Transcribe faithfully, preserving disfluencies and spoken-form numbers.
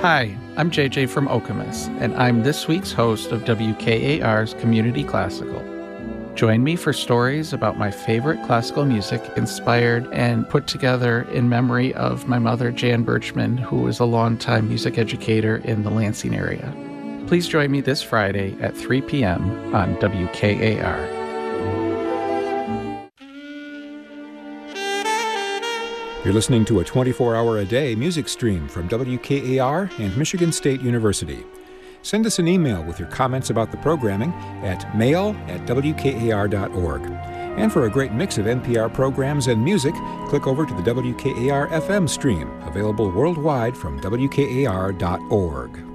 Hi, I'm J J from Okemos, and I'm this week's host of W K A R's Community Classical. Join me for stories about my favorite classical music inspired and put together in memory of my mother, Jan Birchman, who was a longtime music educator in the Lansing area. Please join me this Friday at three p.m. on W K A R. You're listening to a twenty-four hour a day music stream from W K A R and Michigan State University. Send us an email with your comments about the programming at mail at w k a r dot org. And for a great mix of N P R programs and music, click over to the W K A R F M stream, available worldwide from w k a r dot org.